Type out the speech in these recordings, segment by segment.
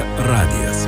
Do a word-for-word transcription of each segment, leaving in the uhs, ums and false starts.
radijas.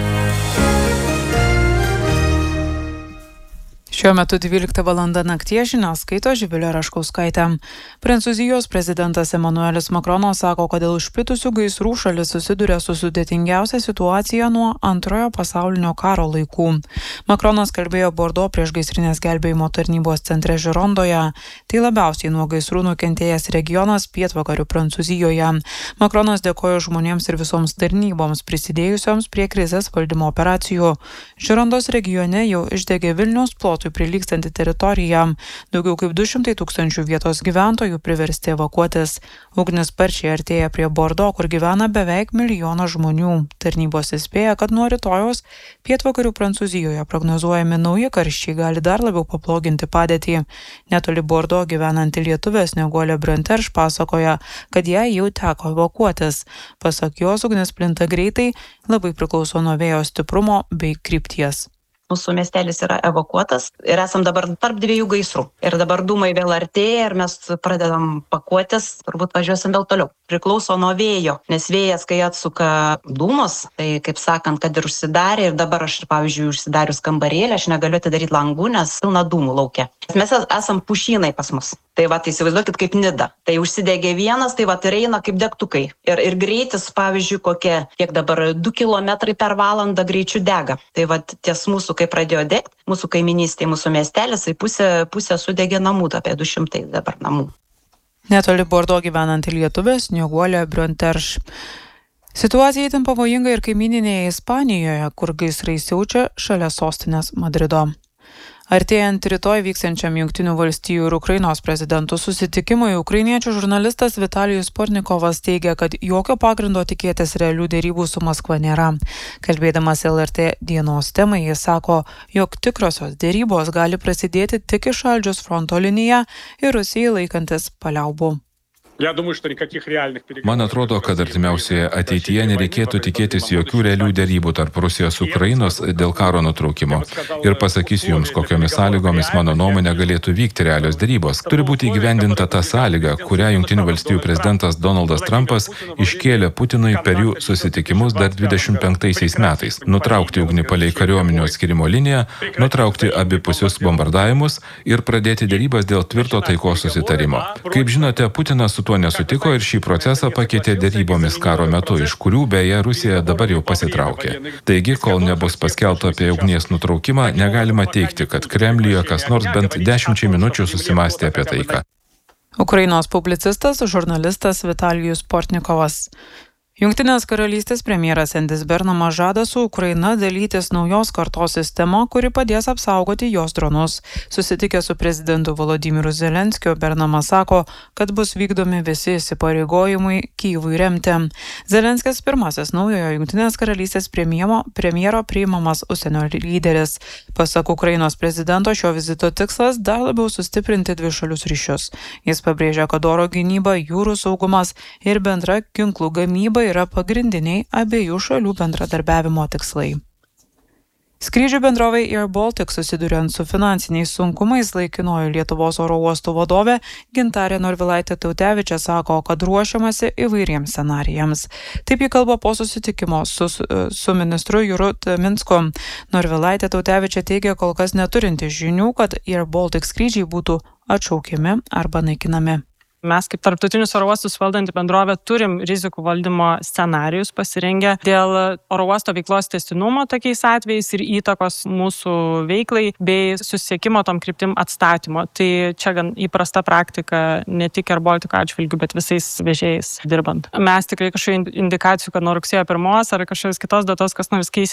Šiuo metu dvylikta valanda nakties, žinias skaito Živilė Raškauskaitė. Prancūzijos prezidentas Emmanuelis Macronas sako, kad dėl išplitusių gaisrų šalis susiduria su sudėtingiausia situacija nuo antrojo pasaulinio karo laikų. Macronas kalbėjo Bordo priešgaisrinės gelbėjimo tarnybos centre Žirondoje. Tai labiausiai nuo gaisrų nukentėjęs regionas pietvakarių Prancūzijoje. Macronas dėkojo žmonėms ir visoms tarnyboms prisidėjusioms prie krizės valdymo operacijų. Žirondos regione jau išdegė Vilniaus plotui prilygstanti teritorija. Daugiau kaip du šimtai tūkstančių vietos gyventojų priversti evakuotis. Ugnis sparčiai artėja prie Bordo, kur gyvena beveik milijonas žmonių. Tarnybos įspėja, kad nuo rytojaus pietvakarių Prancūzijoje prognozuojami nauji karščiai gali dar labiau paploginti padėtį. Netoli Bordo gyvenanti lietuvė Snieguolė Branterš pasakoja, kad jai jau teko evakuotis. Pasak jos, ugnis plinta greitai, labai priklauso nuo vėjo stiprumo bei krypties. Mūsų miestelis yra evakuotas ir esam dabar tarp dviejų gaisrų. Ir dabar dūmai vėl artėja ir mes pradedam pakuotis, turbūt važiuosim vėl toliau. Priklauso nuo vėjo, nes vėjas, kai atsuka dūmus, tai kaip sakant, kad ir užsidarė ir dabar aš, pavyzdžiui, užsidarius kambarėlį, aš negaliu atidaryti langų, nes pilna dūmų laukia. Mes esam pušynai pas mus. Tai va, tai įsivaizduokit kaip Nida. Tai užsidegė vienas, tai va, ir eina kaip degtukai. Ir, ir greitis, pavyzdžiui, kokie, kiek dabar du kilometrai per valandą greičiu dega. Tai va, ties mūsų, kai pradėjo degti, mūsų kaiminystė, mūsų miestelis, tai pusė, pusė sudegė namų, apie du šimtai dabar namų. Netoli Bordo gyvenanti lietuvė Snieguolė Branterš. Situacija itin pavojinga ir kaimyninėje Ispanijoje, kur gaisrai siaučia šalia sostinės Madrido. Artėjant rytoj vyksiančiam Jungtinių valstijų ir Ukrainos prezidentų susitikimui, ukrainiečių žurnalistas Vitalijus Pornikovas teigia, kad jokio pagrindo tikėtis realių derybų su Maskva nėra. Kalbėdamas L R T dienos temai, jis sako, jog tikrosios derybos gali prasidėti tik išaldžius fronto liniją ir Rusijai laikantis paliaubų. Man atrodo, kad artimiausioje ateityje nereikėtų tikėtis jokių realių derybų tarp Rusijos ir Ukrainos dėl karo nutraukimo. Ir pasakysiu jums, kokiomis sąlygomis mano nuomonė galėtų vykti realios derybos. Turi būti įgyvendinta ta sąlyga, kurią Jungtinių valstijų prezidentas Donaldas Trumpas iškėlė Putinui per jų susitikimus dar dvidešimt penktaisiais metais. Nutraukti ugnį palei kariuomenių atskirimo liniją, nutraukti abipusius bombardavimus ir pradėti derybas dėl tvirto taikos susitarimo. Kaip žinote, Putinas su tuo nesutiko ir šį procesą pakeitė derybomis karo metu, iš kurių beje Rusija dabar jau pasitraukė. Taigi, kol nebus paskelbta apie ugnies nutraukimą, negalima teigti, kad Kremliuje kas nors bent dešimčiai minučių susimąstė apie taiką. Ukrainos publicistas, žurnalistas Vitalijus Pornikovas. Jungtinės karalystės premjeras Endis Bernamas žada su Ukraina dalytis naujos kartos sistema, kuri padės apsaugoti jos dronus. Susitikę su prezidentu Volodymyru Zelenskiu, Bernamas sako, kad bus vykdomi visi įsipareigojimai Kyjivui remti. Zelenskis pirmasis naujojo Jungtinės karalystės premjero, premjero priimamas užsienio lyderis. Pasak Ukrainos prezidento, šio vizito tikslas dar labiau sustiprinti dvišalius ryšius. Jis pabrėžia, kad oro gynyba, jūrų saugumas ir bendra ginklų gamyba yra pagrindiniai abiejų šalių bendradarbiavimo tikslai. Skrydžių bendrovai Air Baltic susiduriant su finansiniais sunkumais, laikinoji Lietuvos oro uostų vadovė Gintarė Norvilaitė Tautevičė sako, kad ruošiamasi įvairiems scenarijams. Taip ji kalba po susitikimo su, su ministru Juru Minsku. Norvilaitė Tautevičė teigia kol kas neturinti žinių, kad Air Baltic skrydžiai būtų atšaukiami arba naikinami. Mes kaip tarptautinius oro uostus valdanti bendrovė turim rizikų valdymo scenarijus pasirengę dėl oro uosto veiklos tęstinumo tokiais atvejais ir įtakos mūsų veiklai bei susisiekimo tom kryptim atstatymo. Tai čia gan įprasta praktika ne tik Air Baltic atžvilgiu, bet visais vežėjais dirbant. Mes tikrai kažkokių indikacijų, kad nuo rugsėjo pirmos ar kažkokios kitos datos kas nors keisis